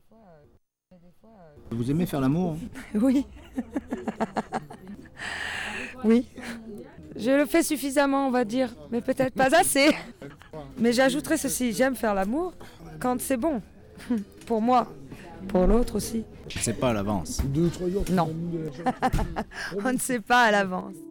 Vous aimez faire l'amour? Oui. Oui. Je le fais suffisamment, on va dire, mais peut-être pas assez. Mais j'ajouterai ceci, j'aime faire l'amour quand c'est bon. Pour moi, pour l'autre aussi. Je sais pas à l'avance. Non. On ne sait pas à l'avance.